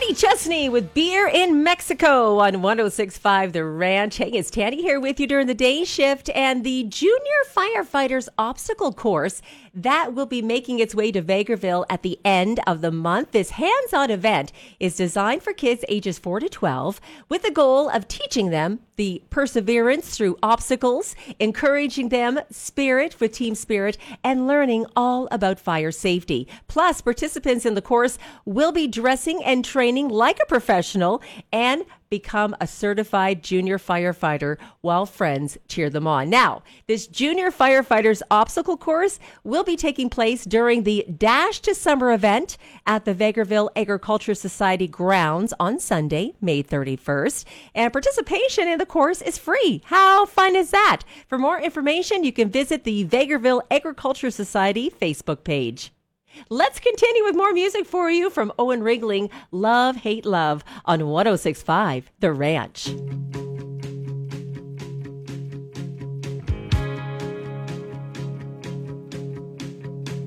Kenny Chesney with Beer in Mexico on 106.5 The Ranch. Hey, it's Tanny here with you during the day shift, and the Junior Firefighters Obstacle Course that will be making its way to Vegreville at the end of the month. This hands-on event is designed for kids ages 4 to 12 with the goal of teaching them the perseverance through obstacles, encouraging them spirit with team spirit, and learning all about fire safety. Plus, participants in the course will be dressing and training like a professional and become a certified junior firefighter while friends cheer them on. Now, this Junior Firefighters Obstacle Course will be taking place during the Dash to Summer event at the Vegreville Agriculture Society grounds on Sunday, May 31st. And participation in the course is free. How fun is that? For more information, you can visit the Vegreville Agriculture Society Facebook page. Let's continue with more music for you from Owen Ringling, Love, Hate, Love on 106.5 The Ranch.